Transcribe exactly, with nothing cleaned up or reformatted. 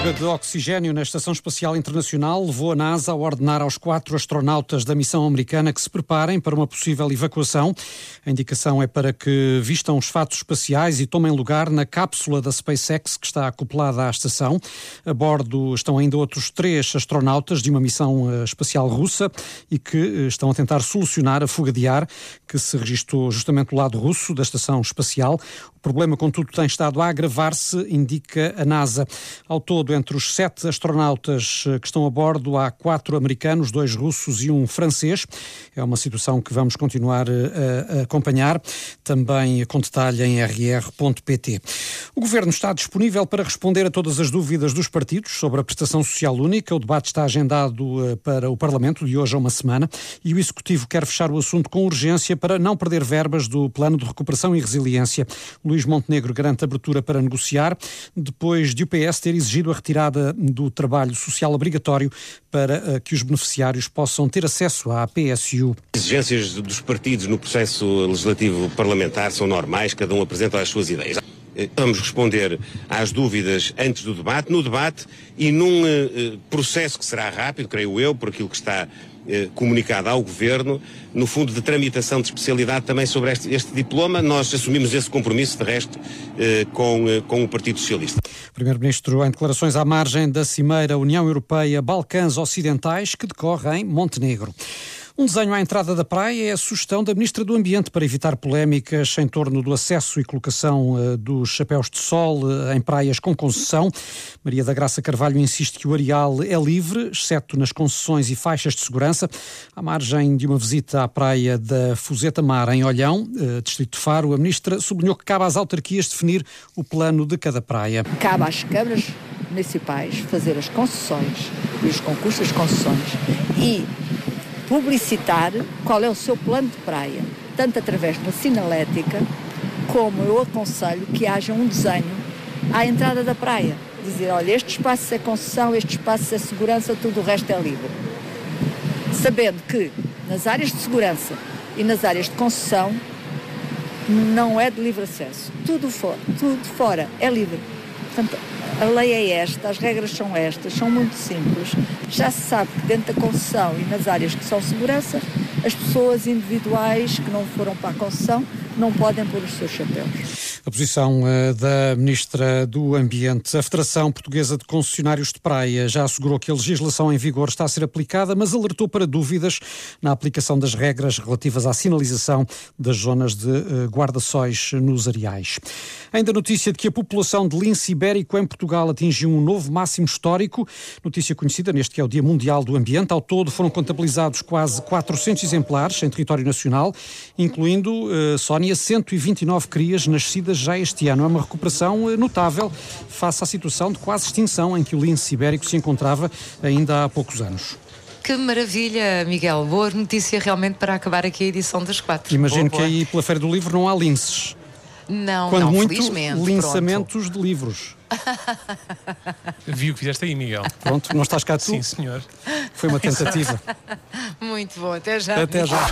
fuga de oxigênio na Estação Espacial Internacional levou a NASA a ordenar aos quatro astronautas da missão americana que se preparem para uma possível evacuação. A indicação é para que vistam os fatos espaciais e tomem lugar na cápsula da SpaceX que está acoplada à estação. A bordo estão ainda outros três astronautas de uma missão espacial russa e que estão a tentar solucionar a fuga de ar que se registrou justamente do lado russo da Estação Espacial. O problema, contudo, tem estado a agravar-se, indica a NASA. Ao todo, entre os sete astronautas que estão a bordo, há quatro americanos, dois russos e um francês. É uma situação que vamos continuar a, a acompanhar, também com detalhe em r r ponto p t. O Governo está disponível para responder a todas as dúvidas dos partidos sobre a prestação social única. O debate está agendado para o Parlamento de hoje a uma semana e o Executivo quer fechar o assunto com urgência para não perder verbas do Plano de Recuperação e Resiliência. Luís Montenegro garante abertura para negociar, depois de o P S ter exigido a retirada do trabalho social obrigatório para uh, que os beneficiários possam ter acesso à P S U. As exigências dos partidos no processo legislativo parlamentar são normais, cada um apresenta as suas ideias. Vamos responder às dúvidas antes do debate, no debate e num uh, processo que será rápido, creio eu, por aquilo que está uh, comunicado ao Governo, no fundo de tramitação de especialidade também sobre este, este diploma. Nós assumimos esse compromisso, de resto, uh, com, uh, com o Partido Socialista. Primeiro-Ministro em declarações à margem da Cimeira União Europeia-Balcãs Ocidentais, que decorre em Montenegro. Um desenho à entrada da praia é a sugestão da Ministra do Ambiente para evitar polémicas em torno do acesso e colocação uh, dos chapéus de sol uh, em praias com concessão. Maria da Graça Carvalho insiste que o areal é livre, exceto nas concessões e faixas de segurança. À margem de uma visita à praia da Fuzeta Mar, em Olhão, uh, Distrito de Faro, a Ministra sublinhou que cabe às autarquias definir o plano de cada praia. Cabe às câmaras municipais fazer as concessões e os concursos das concessões e publicitar qual é o seu plano de praia, tanto através da sinalética, como eu aconselho que haja um desenho à entrada da praia. Dizer, olha, este espaço é concessão, este espaço é segurança, tudo o resto é livre. Sabendo que nas áreas de segurança e nas áreas de concessão não é de livre acesso. Tudo fora, tudo fora é livre. Portanto, a lei é esta, as regras são estas, são muito simples. Já se sabe que dentro da concessão e nas áreas que são segurança, as pessoas individuais que não foram para a concessão não podem pôr os seus chapéus. A posição uh, da Ministra do Ambiente. A Federação Portuguesa de Concessionários de Praia já assegurou que a legislação em vigor está a ser aplicada, mas alertou para dúvidas na aplicação das regras relativas à sinalização das zonas de uh, guarda-sóis nos areais. Ainda notícia de que a população de lince ibérico em Portugal atingiu um novo máximo histórico. Notícia conhecida neste que é o Dia Mundial do Ambiente. Ao todo foram contabilizados quase quatrocentos exemplares em território nacional, incluindo, uh, Sónia, cento e vinte e nove crias nascidas já este ano. É uma recuperação notável face à situação de quase extinção em que o lince ibérico se encontrava ainda há poucos anos. Que maravilha, Miguel. Boa notícia realmente para acabar aqui a edição das quatro. Imagino boa, que boa. Aí pela Feira do Livro não há linces. Não, Quando não, muito, felizmente. lançamentos Pronto. de livros. Vi o que fizeste aí, Miguel. Pronto, não estás cá tu? Sim, senhor. Foi uma tentativa. Muito bom, até já. Até já.